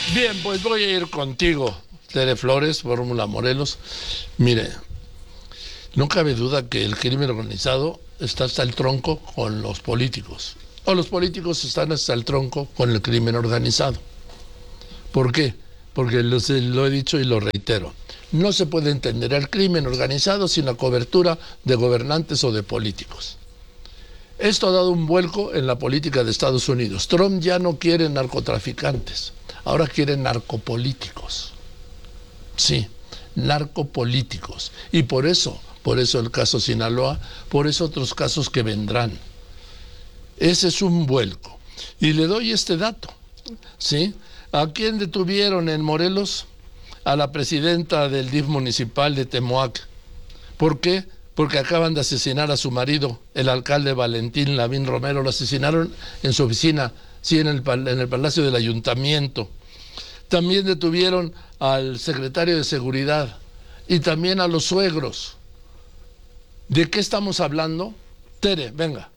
Bien, pues voy a ir contigo, Tere Flores, Fórmula Morelos. Mire, no cabe duda que el crimen organizado está hasta el tronco con los políticos. O los políticos están hasta el tronco con el crimen organizado. ¿Por qué? Porque lo he dicho y lo reitero. No se puede entender el crimen organizado sin la cobertura de gobernantes o de políticos. Esto ha dado un vuelco en la política de Estados Unidos. Trump ya no quiere narcotraficantes, ahora quiere narcopolíticos. Sí, narcopolíticos. Y por eso el caso Sinaloa, por eso otros casos que vendrán. Ese es un vuelco. Y le doy este dato, ¿sí? ¿A quién detuvieron en Morelos? A la presidenta del DIF municipal de Temoac. ¿Por qué? Porque acaban de asesinar a su marido, el alcalde Valentín Lavín Romero. Lo asesinaron en su oficina, sí, en el Palacio del Ayuntamiento. También detuvieron al secretario de Seguridad y también a los suegros. ¿De qué estamos hablando? Tere, venga.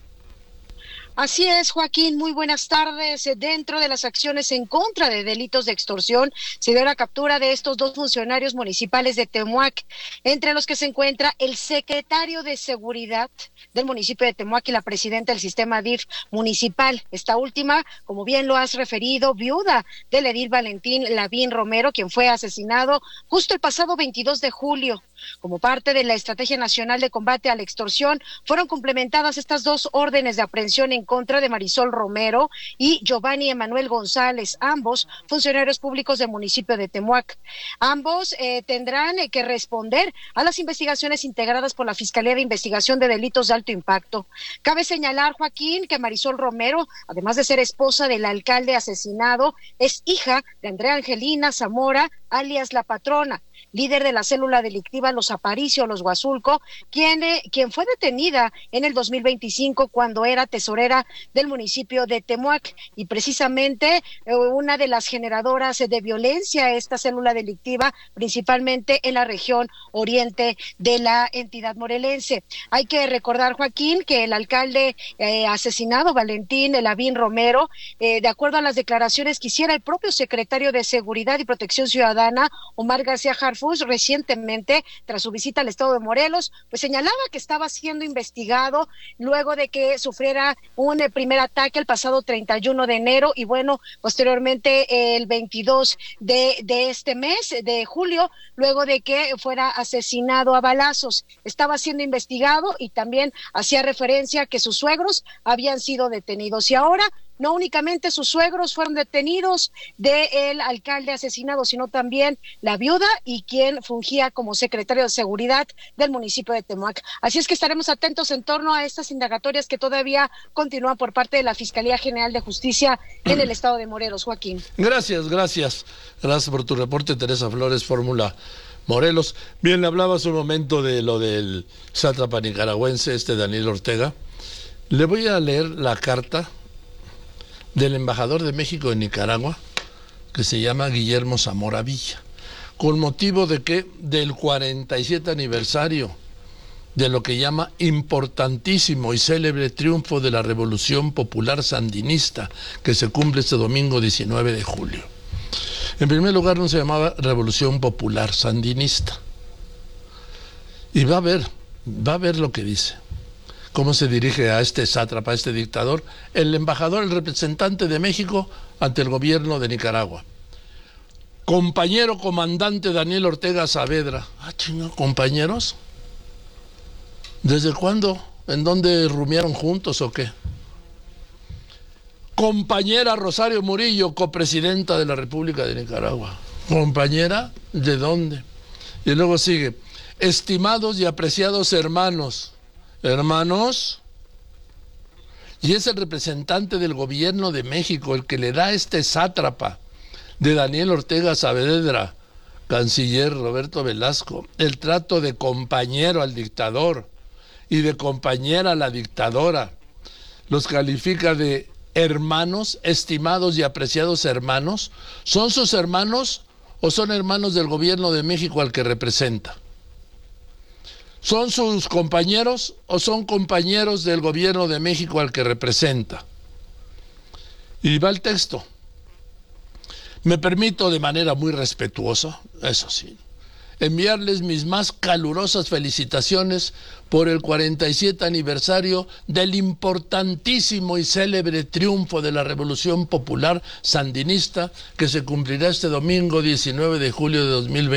Así es, Joaquín, muy buenas tardes. Dentro de las acciones en contra de delitos de extorsión, se dio la captura de estos dos funcionarios municipales de Temuac, entre los que se encuentra el secretario de Seguridad del municipio de Temuac y la presidenta del sistema DIF municipal. Esta última, como bien lo has referido, viuda del edil Valentín Lavín Romero, quien fue asesinado justo el pasado 22 de julio. Como parte de la Estrategia Nacional de Combate a la Extorsión, fueron complementadas estas dos órdenes de aprehensión en contra de Marisol Romero y Giovanni Emanuel González, ambos funcionarios públicos del municipio de Temuac. Ambos tendrán que responder a las investigaciones integradas por la Fiscalía de Investigación de Delitos de Alto Impacto. Cabe señalar, Joaquín, que Marisol Romero, además de ser esposa del alcalde asesinado, es hija de Andrea Angelina Zamora, alias La Patrona, líder de la célula delictiva Los Aparicio, Los Huazulco, quien fue detenida en el 2025 cuando era tesorera del municipio de Temuac, y precisamente una de las generadoras de violencia, esta célula delictiva, principalmente en la región oriente de la entidad morelense. Hay que recordar, Joaquín, que el alcalde asesinado, Valentín Lavín Romero, de acuerdo a las declaraciones que hiciera el propio secretario de Seguridad y Protección Ciudadana, Omar García Harfuch, recientemente, tras su visita al estado de Morelos, pues señalaba que estaba siendo investigado luego de que sufriera un primer ataque el pasado 31 de enero y bueno, posteriormente el 22 de este mes, de julio, luego de que fuera asesinado a balazos. Estaba siendo investigado y también hacía referencia a que sus suegros habían sido detenidos. Y ahora no únicamente sus suegros fueron detenidos del alcalde asesinado, sino también la viuda y quien fungía como secretario de Seguridad del municipio de Temuac. Así es que estaremos atentos en torno a estas indagatorias que todavía continúan por parte de la Fiscalía General de Justicia en el estado de Morelos, Joaquín. Gracias. Gracias por tu reporte, Teresa Flores, Fórmula Morelos. Bien, hablabas un momento de lo del sátrapa nicaragüense, Daniel Ortega. Le voy a leer la carta del embajador de México en Nicaragua, que se llama Guillermo Zamora Villa, con motivo de que del 47 aniversario de lo que llama importantísimo y célebre triunfo de la Revolución Popular Sandinista, que se cumple este domingo 19 de julio. En primer lugar, no se llamaba Revolución Popular Sandinista. Y va a ver lo que dice. Cómo se dirige a este sátrapa, a este dictador, el embajador, el representante de México ante el gobierno de Nicaragua. Compañero comandante Daniel Ortega Saavedra. Ah, chinga, compañeros. ¿Desde cuándo? ¿En dónde rumiaron juntos o qué? Compañera Rosario Murillo, copresidenta de la República de Nicaragua. ¿Compañera? ¿De dónde? Y luego sigue. Estimados y apreciados hermanos. Hermanos, y es el representante del gobierno de México el que le da a este sátrapa de Daniel Ortega Saavedra, canciller Roberto Velasco, el trato de compañero al dictador y de compañera a la dictadora. Los califica de hermanos, estimados y apreciados hermanos. ¿Son sus hermanos o son hermanos del gobierno de México al que representa? ¿Son sus compañeros o son compañeros del gobierno de México al que representa? Y va el texto. Me permito de manera muy respetuosa, eso sí, enviarles mis más calurosas felicitaciones por el 47 aniversario del importantísimo y célebre triunfo de la Revolución Popular Sandinista que se cumplirá este domingo 19 de julio de 2020.